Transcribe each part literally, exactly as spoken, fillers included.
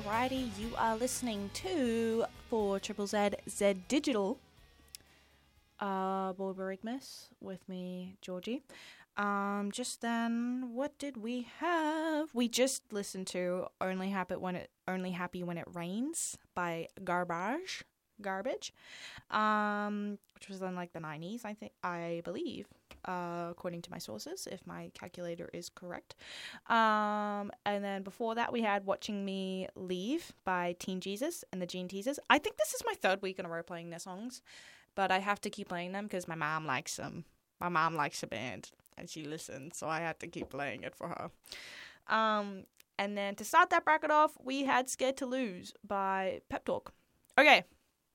Alrighty, you are listening to for Triple Z Z Digital. Uh, Borborigmas with me, Georgie. Um, just then, what did we have? We just listened to "Only Happy When It Only Happy When It Rains" by Garbage, Garbage, um, which was in like the nineties, I think, I believe, uh, according to my sources, if my calculator is correct. Um, and then before that, we had "Watching Me Leave" by Teen Jesus and the Gene Teasers. I think this is my third week in a row playing their songs, but I have to keep playing them because my mom likes them. My mom likes the band, and she listens, so I had to keep playing it for her. Um, and then to start that bracket off, we had "Scared to Lose" by Pep Talk. Okay.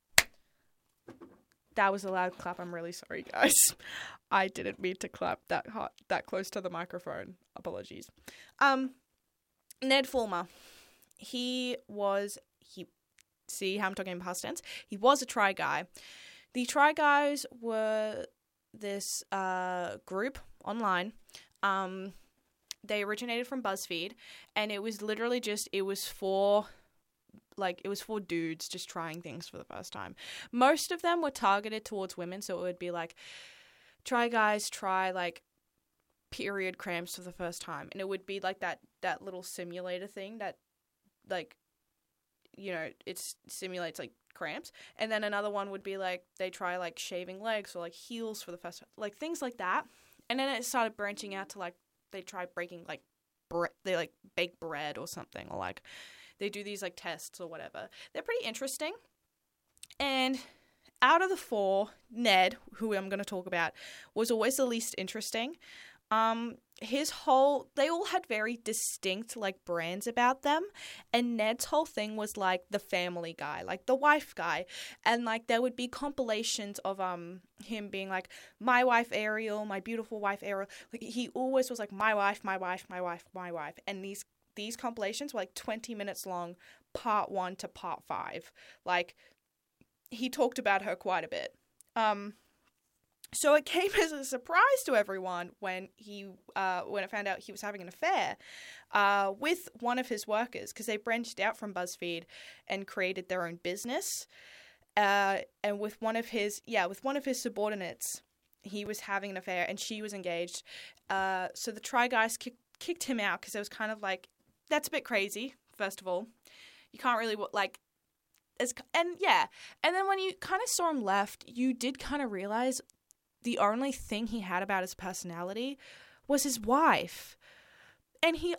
That was a loud clap. I'm really sorry, guys. I didn't mean to clap that hot, that close to the microphone. Apologies. Um, Ned Fulmer. He was, he, see how I'm talking in past tense? He was a Try Guy. The Try Guys were this uh, group online. Um, they originated from BuzzFeed, and it was literally just, it was for, like, it was for dudes just trying things for the first time. Most of them were targeted towards women, so it would be like, Try Guys try, like, period cramps for the first time. And it would be like that, that little simulator thing that, like, you know, it simulates, like, cramps. And then another one would be like they try like shaving legs or like heels for the first time, like things like that. And then it started branching out to like they try breaking like bre- they like bake bread or something, or like they do these like tests or whatever. They're pretty interesting. And out of the four, Ned, who I'm going to talk about, was always the least interesting. Um, his whole, they all had very distinct, like, brands about them, and Ned's whole thing was, like, the family guy, like, the wife guy, and, like, there would be compilations of, um, him being, like, my wife Ariel, my beautiful wife Ariel, like, he always was, like, my wife, my wife, my wife, my wife, and these, these compilations were, like, twenty minutes long, part one to part five, like, he talked about her quite a bit, um... So it came as a surprise to everyone when he, uh, when it found out he was having an affair uh, with one of his workers, because they branched out from BuzzFeed and created their own business. Uh, and with one of his, yeah, with one of his subordinates, he was having an affair and she was engaged. Uh, so the Try Guys kick, kicked him out because it was kind of like, that's a bit crazy, first of all. You can't really, like, as, and yeah. And then when you kind of saw him left, you did kind of realize the only thing he had about his personality was his wife. And he,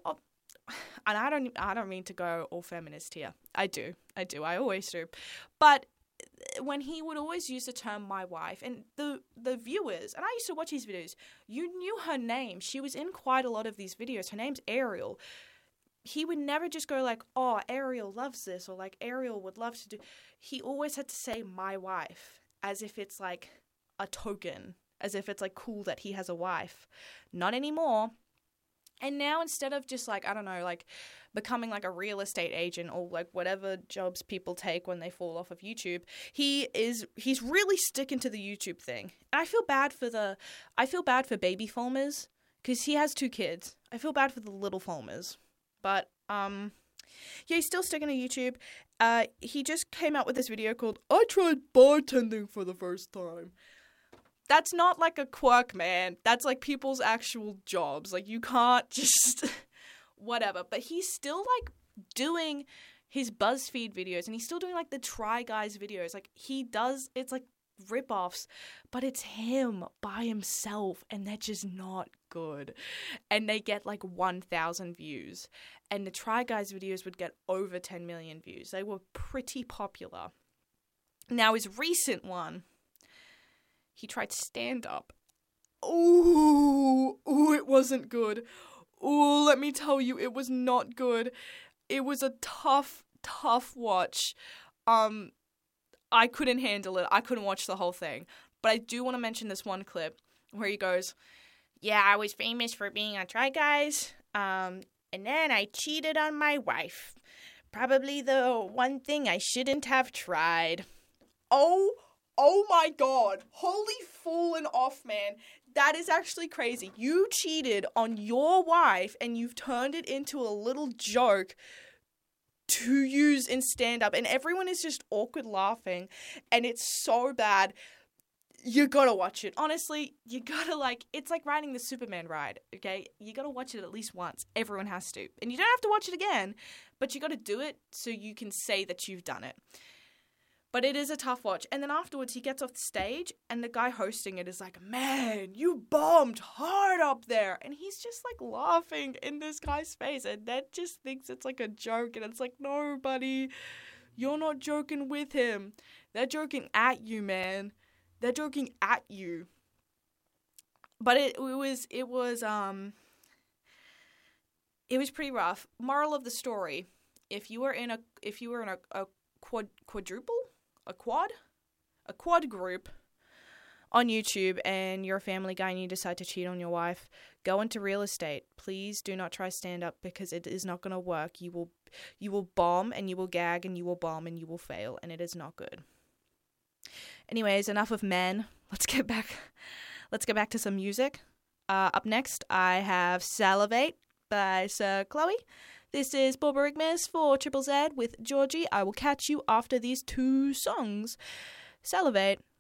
and I don't, I don't mean to go all feminist here. I do. I do. I always do. But when he would always use the term "my wife," and the, the viewers, and I used to watch these videos, you knew her name. She was in quite a lot of these videos. Her name's Ariel. He would never just go like, oh, Ariel loves this, or like, Ariel would love to do. He always had to say "my wife," as if it's like a token, as if it's like cool that he has a wife. Not anymore. And now instead of just like, I don't know, like becoming like a real estate agent or like whatever jobs people take when they fall off of YouTube, he is, he's really sticking to the YouTube thing. And I feel bad for the, I feel bad for baby Fulmers because he has two kids. I feel bad for the little Fulmers. But, um, yeah, he's still sticking to YouTube. Uh, he just came out with this video called, I tried bartending for the first time. That's not like a quirk, man. That's like people's actual jobs. Like, you can't just whatever. But he's still like doing his BuzzFeed videos, and he's still doing like the Try Guys videos. Like, he does, it's like ripoffs, but it's him by himself, and they're just not good. And they get like one thousand views. And the Try Guys videos would get over ten million views. They were pretty popular. Now, his recent one, he tried stand-up. Ooh, ooh, it wasn't good. Ooh, let me tell you, it was not good. It was a tough, tough watch. Um, I couldn't handle it. I couldn't watch the whole thing. But I do want to mention this one clip where he goes, yeah, I was famous for being on Try Guys, um, and then I cheated on my wife. Probably the one thing I shouldn't have tried. Oh, Oh my god, holy fallen off, man. That is actually crazy. You cheated on your wife and you've turned it into a little joke to use in stand-up, and everyone is just awkward laughing, and it's so bad. You gotta watch it. Honestly, you gotta, like, it's like riding the Superman ride, okay? You gotta watch it at least once. Everyone has to. And you don't have to watch it again, but you gotta do it so you can say that you've done it. But it is a tough watch. And then afterwards, he gets off the stage, and the guy hosting it is like, man, you bombed hard up there. And he's just, like, laughing in this guy's face, and Ned just thinks it's, like, a joke, and it's like, no, buddy, you're not joking with him. They're joking at you, man. They're joking at you. But it, it was, it was, um, it was pretty rough. Moral of the story, if you were in a, if you were in a, a quad, quadruple, a quad, a quad group on YouTube and you're a family guy and you decide to cheat on your wife, go into real estate. Please do not try stand up because it is not going to work. You will, you will bomb and you will gag and you will bomb and you will fail, and it is not good. Anyways, enough of men. Let's get back. Let's get back to some music. Uh, up next, I have "Salivate" by Sir Chloe. This is Barbara Rigmus for Triple Z with Georgie. I will catch you after these two songs. Salivate